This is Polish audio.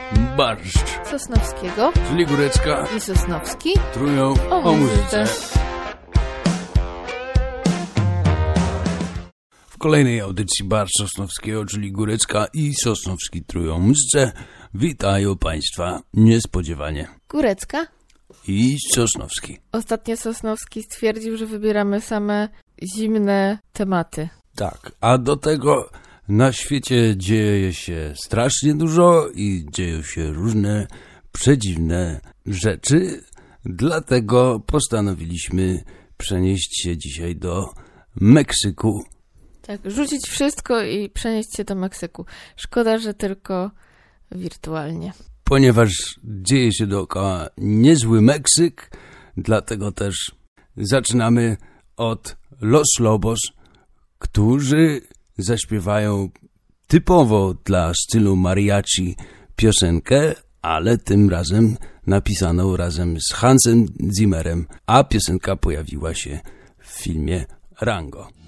Barszcz Sosnowskiego, czyli Górecka i Sosnowski trują o muzyce. W kolejnej audycji Barszcz Sosnowskiego, czyli Górecka i Sosnowski trują o muzyce, witają Państwa niespodziewanie Górecka i Sosnowski. Ostatnio Sosnowski stwierdził, że wybieramy same zimne tematy. Tak, a do tego na świecie dzieje się strasznie dużo i dzieją się różne przedziwne rzeczy, dlatego postanowiliśmy przenieść się dzisiaj do Meksyku. Tak, rzucić wszystko i przenieść się do Meksyku. Szkoda, że tylko wirtualnie. Ponieważ dzieje się dookoła niezły Meksyk, dlatego też zaczynamy od Los Lobos, którzy zaśpiewają typowo dla stylu mariachi piosenkę, ale tym razem napisaną razem z Hansem Zimmerem, a piosenka pojawiła się w filmie Rango.